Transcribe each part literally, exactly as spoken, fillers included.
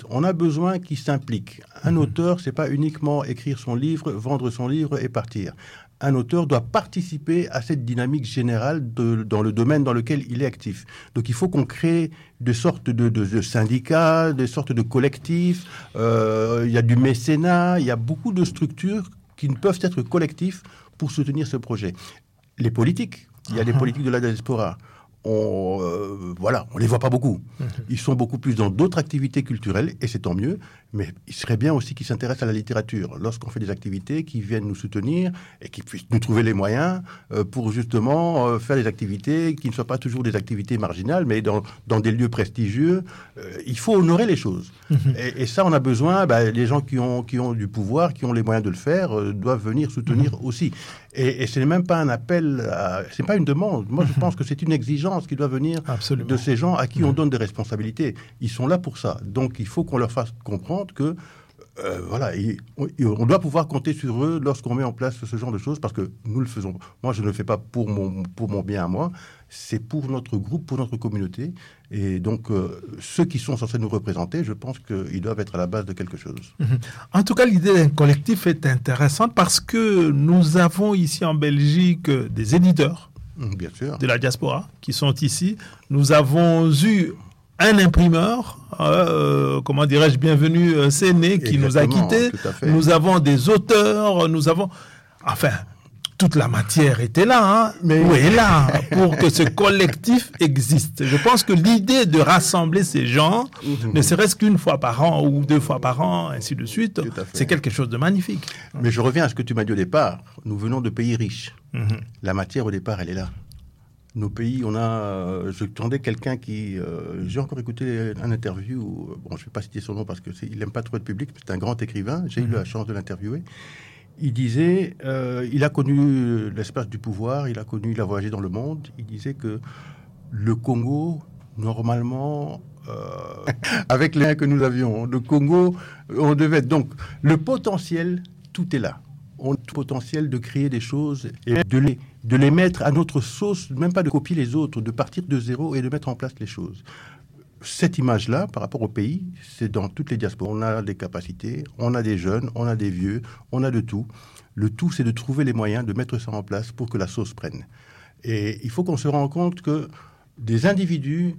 On a besoin qu'ils s'impliquent. Un mmh. auteur, c'est pas uniquement écrire son livre, vendre son livre et partir. Un auteur doit participer à cette dynamique générale de, dans le domaine dans lequel il est actif. Donc il faut qu'on crée des sortes de, de, de syndicats, des sortes de collectifs. Euh, il y a du mécénat, il y a beaucoup de structures qui ne peuvent être collectifs pour soutenir ce projet. Les politiques, il y a des politiques de la diaspora. On, euh, voilà, on les voit pas beaucoup. Ils sont beaucoup plus dans d'autres activités culturelles, et c'est tant mieux, mais il serait bien aussi qu'ils s'intéressent à la littérature. Lorsqu'on fait des activités, qu'ils viennent nous soutenir et qu'ils puissent nous trouver les moyens euh, pour justement euh, faire des activités qui ne soient pas toujours des activités marginales, mais dans, dans des lieux prestigieux. Euh, il faut honorer les choses. et, et ça, on a besoin, bah, les gens qui ont, qui ont du pouvoir, qui ont les moyens de le faire, euh, doivent venir soutenir aussi. Et, et ce n'est même pas un appel, à, c'est pas une demande. Moi, je pense que c'est une exigence qui doit venir Absolument. de ces gens à qui on donne des responsabilités. Ils sont là pour ça. Donc, il faut qu'on leur fasse comprendre que, euh, voilà, il, on, on doit pouvoir compter sur eux lorsqu'on met en place ce genre de choses, parce que nous le faisons. Moi, je ne le fais pas pour mon, pour mon bien à moi. C'est pour notre groupe, pour notre communauté. Et donc, euh, ceux qui sont censés nous représenter, je pense qu'ils doivent être à la base de quelque chose. Mmh. En tout cas, l'idée d'un collectif est intéressante parce que nous avons ici en Belgique des éditeurs mmh, bien sûr. de la diaspora qui sont ici. Nous avons eu un imprimeur, euh, comment dirais-je, bienvenu euh, Séné, qui Exactement, nous a quittés. Nous avons des auteurs, nous avons... Enfin... Toute la matière était là, hein, mais où est là pour que ce collectif existe. Je pense que l'idée de rassembler ces gens, mmh. ne serait-ce qu'une fois par an ou deux fois par an, ainsi de suite, c'est quelque chose de magnifique. Mais je reviens à ce que tu m'as dit au départ. Nous venons de pays riches. Mmh. La matière au départ, elle est là. Nos pays, on a... Euh, je tendais quelqu'un qui... Euh, j'ai encore écouté un interview. Où, bon, je ne vais pas citer son nom parce qu'il n'aime pas trop être public. C'est un grand écrivain. J'ai mmh. eu la chance de l'interviewer. Il disait, euh, il a connu l'espace du pouvoir, il a connu, il a voyagé dans le monde. Il disait que le Congo, normalement, euh, avec les liens que nous avions, le Congo, on devait être... Donc, le potentiel, tout est là. On a le potentiel de créer des choses et de les, de les mettre à notre sauce, même pas de copier les autres, de partir de zéro et de mettre en place les choses. Cette image-là, par rapport au pays, c'est dans toutes les diasporas. On a des capacités, on a des jeunes, on a des vieux, on a de tout. Le tout, c'est de trouver les moyens de mettre ça en place pour que la sauce prenne. Et il faut qu'on se rende compte que des individus,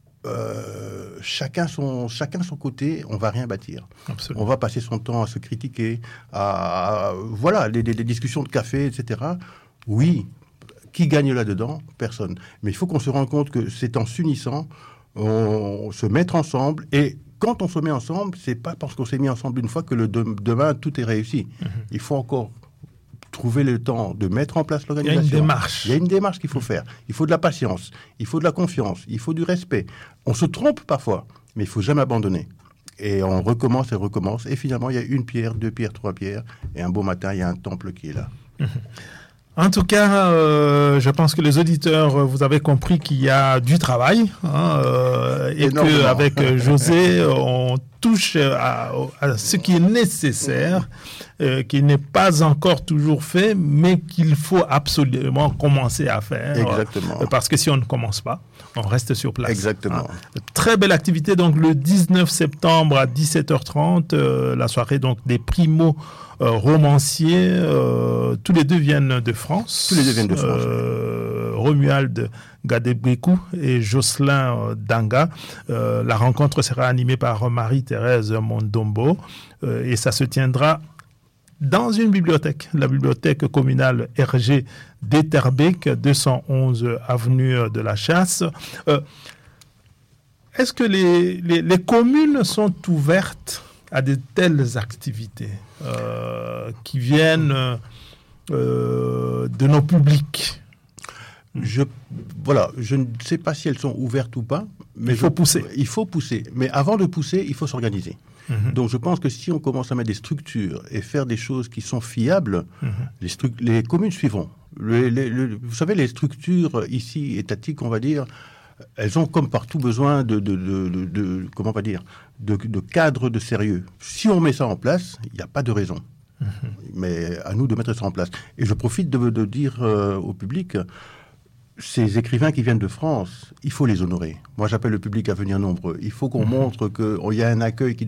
euh, chacun, son, chacun son côté, on ne va rien bâtir. Absolument. On va passer son temps à se critiquer, à, à voilà, les, les, les discussions de café, et cetera. Oui, qui gagne là-dedans? Personne. Mais il faut qu'on se rende compte que c'est en s'unissant, on se met ensemble, et quand on se met ensemble, c'est pas parce qu'on s'est mis ensemble une fois que le de, demain tout est réussi. Mmh. Il faut encore trouver le temps de mettre en place l'organisation. Il y a une démarche. Il y a une démarche qu'il faut faire. Il faut de la patience, il faut de la confiance, il faut du respect. On se trompe parfois, mais il faut jamais abandonner. Et on recommence et recommence, et finalement il y a une pierre, deux pierres, trois pierres, et un beau matin il y a un temple qui est là. Mmh. En tout cas, euh, je pense que les auditeurs, vous avez compris qu'il y a du travail, hein, euh, et qu'avec José, on touche à, à ce qui est nécessaire, euh, qui n'est pas encore toujours fait, mais qu'il faut absolument commencer à faire. Exactement. Euh, parce que si on ne commence pas, on reste sur place. Exactement. Hein. Très belle activité, donc le dix-neuf septembre à dix-sept heures trente, euh, la soirée donc des primo Euh, romanciers, euh, tous les deux viennent de France. Tous les deux viennent de France. Euh, Romuald Gadebrekou et Jocelyn euh, Danga. Euh, la rencontre sera animée par Marie-Thérèse Mondombo euh, et ça se tiendra dans une bibliothèque, la bibliothèque communale R G d'Etterbeek, deux cent onze avenue de la Chasse. Euh, est-ce que les, les, les communes sont ouvertes à de telles activités euh, qui viennent euh, de nos publics? Je, voilà, je ne sais pas si elles sont ouvertes ou pas, mais il faut je, pousser. Il faut pousser. Mais avant de pousser, il faut s'organiser. Mm-hmm. Donc je pense que si on commence à mettre des structures et faire des choses qui sont fiables, mm-hmm. les, stru- les communes suivront. Les, les, les, vous savez, les structures ici étatiques, on va dire, elles ont comme partout besoin de, de, de, de, de comment on va dire, de, de cadres de sérieux. Si on met ça en place, il n'y a pas de raison. Mmh. Mais à nous de mettre ça en place. Et je profite de, de dire euh, au public, ces écrivains qui viennent de France, il faut les honorer. Moi, j'appelle le public à venir nombreux. Il faut qu'on mmh. montre qu'il y a un accueil qui